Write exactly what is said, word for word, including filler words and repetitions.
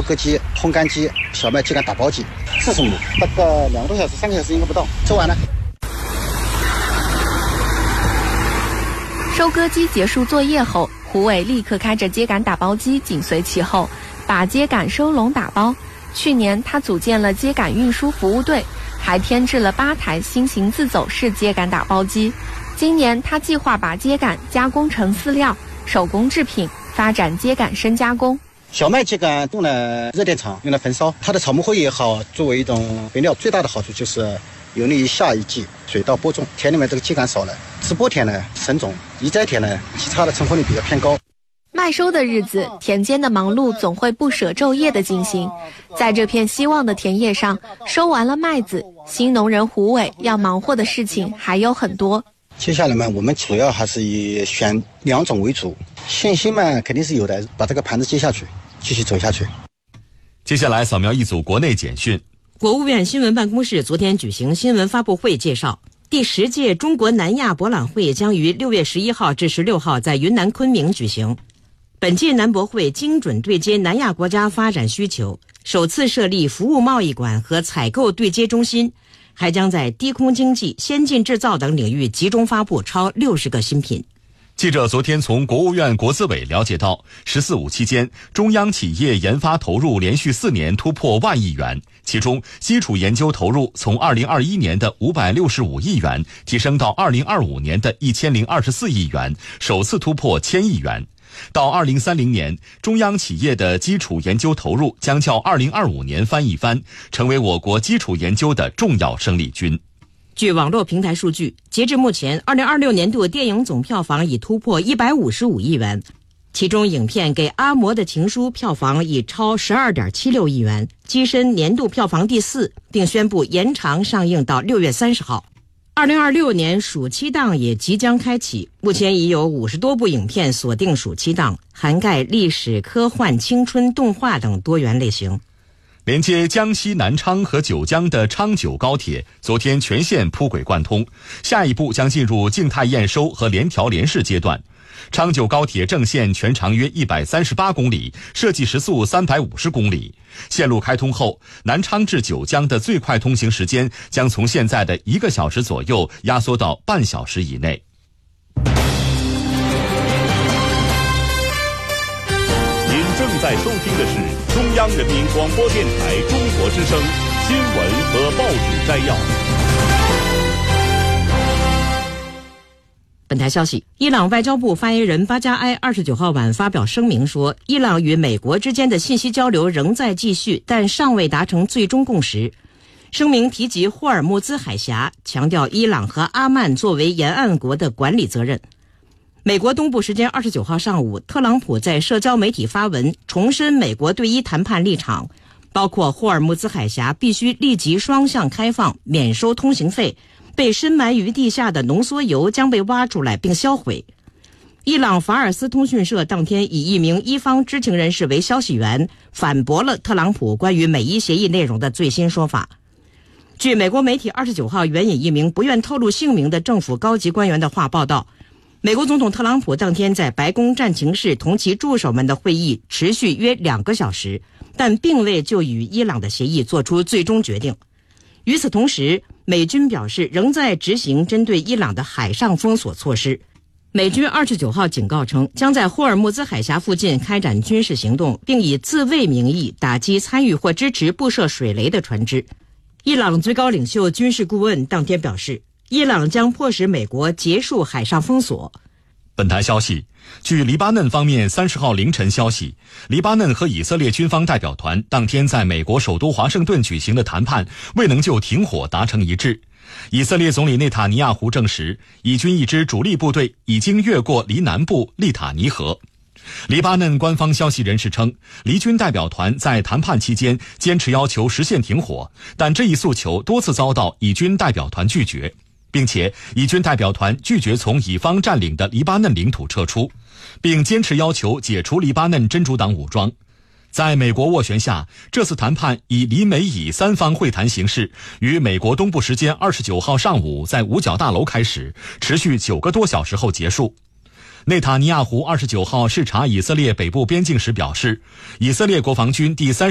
收割机、烘干机、小麦秸秆打包机，四十亩，大概两个多小时、三个小时应该不到，收完了。 收割机结束作业后，胡伟立刻开着秸秆打包机紧随其后，把秸秆收拢打包。去年他组建了秸秆运输服务队，还添置了八台新型自走式秸秆打包机。今年他计划把秸秆加工成饲料、手工制品，发展秸秆深加工。 小麦秸秆用了热电场，用来焚烧，它的草木灰也好，作为一种肥料，最大的好处就是有利于下一季水稻播种，田里面这个秸秆少了，直播田呢生种，移栽田呢其他的成活率比较偏高。 麦收的日子，田间的忙碌总会不舍昼夜的进行。在这片希望的田野上，收完了麦子，新农人胡伟要忙活的事情还有很多。 接下来嘛，我们主要还是以选两种为主，信心嘛肯定是有的，把这个盘子接下去，继续走下去。 接下来扫描一组国内简讯。 国务院新闻办公室昨天举行新闻发布会，介绍第十届中国南亚博览会将于六月十一号至十六号在云南昆明举行。本届南博会精准对接南亚国家发展需求，首次设立服务贸易馆和采购对接中心，还将在低空经济、先进制造等领域集中发布超六十个新品。 记者昨天从国务院国资委了解到，十四五期间，中央企业研发投入连续四年突破万亿元，其中基础研究投入从二零二一年的五百六十五亿元提升到二零二五年的一千零二十四亿元，首次突破千亿元。到二零三零年，中央企业的基础研究投入将较二零二五年翻一番，成为我国基础研究的重要生力军。 据网络平台数据，截至目前，二零二六年度电影总票房已突破一百五十五亿元，其中影片《给阿嬷的情书》票房已超十二点七六亿元，跻身年度票房第四，并宣布延长上映到六月三十号。二零二六年暑期档也即将开启，目前已有五十多部影片锁定暑期档，涵盖历史、科幻、青春、动画等多元类型。 连接江西南昌和九江的昌九高铁昨天全线铺轨贯通，下一步将进入静态验收和联调联试阶段。昌九高铁正线全长约一百三十八公里，设计时速三百五十公里。线路开通后，南昌至九江的最快通行时间将从现在的一个小时左右压缩到半小时以内。 您正在收听的是中央人民广播电台中国之声新闻和报纸摘要。 本台消息，伊朗外交部发言人巴加埃二十九号晚发表声明说，伊朗与美国之间的信息交流仍在继续，但尚未达成最终共识。声明提及霍尔木兹海峡，强调伊朗和阿曼作为沿岸国的管理责任。美国东部时间二十九号上午，特朗普在社交媒体发文，重申美国对伊谈判立场，包括霍尔木兹海峡必须立即双向开放，免收通行费，被深埋于地下的浓缩铀将被挖出来并销毁。伊朗法尔斯通讯社当天以一名伊方知情人士为消息源，反驳了特朗普关于美伊协议内容的最新说法。据美国媒体二十九号援引一名不愿透露姓名的政府高级官员的话报道，美国总统特朗普当天在白宫战情室同其助手们的会议持续约两个小时，但并未就与伊朗的协议做出最终决定。与此同时，美军表示仍在执行针对伊朗的海上封锁措施。美军二十九号警告称，将在霍尔木兹海峡附近开展军事行动，并以自卫名义打击参与或支持布设水雷的船只。伊朗最高领袖军事顾问当天表示，伊朗将迫使美国结束海上封锁。 本台消息，据黎巴嫩方面三十号凌晨消息，黎巴嫩和以色列军方代表团当天在美国首都华盛顿举行的谈判未能就停火达成一致。以色列总理内塔尼亚胡证实，以军一支主力部队已经越过黎南部利塔尼河。黎巴嫩官方消息人士称，黎军代表团在谈判期间坚持要求实现停火，但这一诉求多次遭到以军代表团拒绝，并且以军代表团拒绝从以方占领的黎巴嫩领土撤出，并坚持要求解除黎巴嫩真主党武装。在美国斡旋下，这次谈判以黎美以三方会谈形式，于美国东部时间二十九号上午在五角大楼开始，持续九个多小时后结束。内塔尼亚胡二十九号视察以色列北部边境时表示，以色列国防军第三